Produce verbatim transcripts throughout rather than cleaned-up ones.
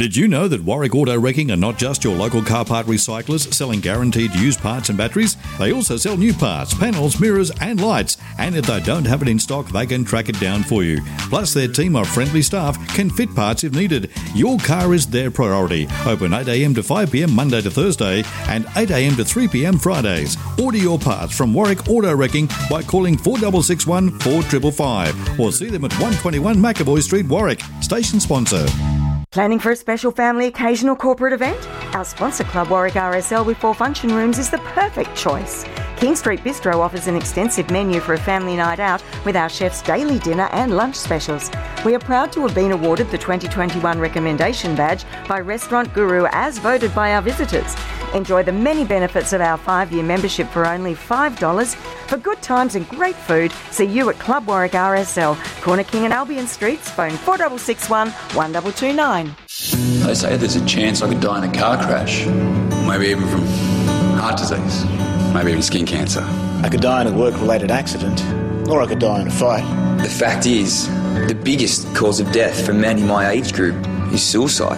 Did you know that Warwick Auto Wrecking are not just your local car part recyclers selling guaranteed used parts and batteries? They also sell new parts, panels, mirrors and lights. And if they don't have it in stock, they can track it down for you. Plus, their team of friendly staff can fit parts if needed. Your car is their priority. Open eight a.m. to five p.m. Monday to Thursday and eight a.m. to three p.m. Fridays. Order your parts from Warwick Auto Wrecking by calling four six six one, four five five five or see them at one twenty-one McAvoy Street, Warwick. Station sponsor. Planning for a special family occasion or corporate event? Our sponsor club, Warwick R S L with four function rooms, is the perfect choice. King Street Bistro offers an extensive menu for a family night out with our chef's daily dinner and lunch specials. We are proud to have been awarded the twenty twenty-one Recommendation Badge by Restaurant Guru as voted by our visitors. Enjoy the many benefits of our five-year membership for only five dollars. For good times and great food, see you at Club Warwick R S L, Corner King and Albion Streets, phone four six six one, one two two nine. They say there's a chance I could die in a car crash. Maybe even from heart disease. Maybe even skin cancer. I could die in a work-related accident, or I could die in a fight. The fact is, the biggest cause of death for men in my age group is suicide.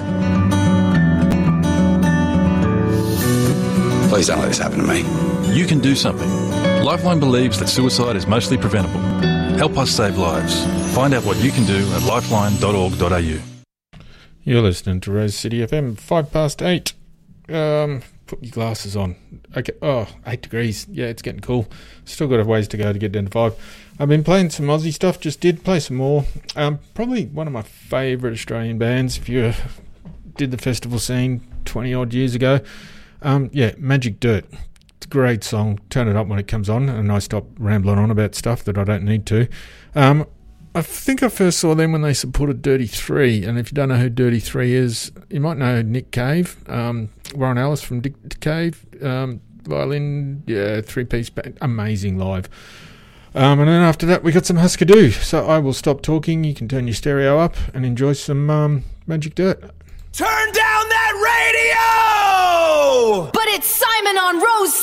Please don't let this happen to me. You can do something. Lifeline believes that suicide is mostly preventable. Help us save lives. Find out what you can do at lifeline dot org dot a u. You're listening to Rose City F M, five past eight. Um, put your glasses on. Okay. Oh, eight degrees. Yeah, it's getting cool. Still got a ways to go to get down to five. I've been playing some Aussie stuff. Just did play some more. Um, probably one of my favourite Australian bands. If you did the festival scene twenty odd years ago, um, yeah, Magic Dirt. It's a great song. Turn it up when it comes on, and I stop rambling on about stuff that I don't need to. Um, I think I first saw them when they supported Dirty Three, and if you don't know who Dirty Three is, you might know Nick Cave, um, Warren Ellis from Dick Cave, um, violin, yeah, three-piece band, amazing live. Um, and then after that, we got some Husker Du. So I will stop talking. You can turn your stereo up and enjoy some um, Magic Dirt. Turn down that radio! But it's Simon on Rose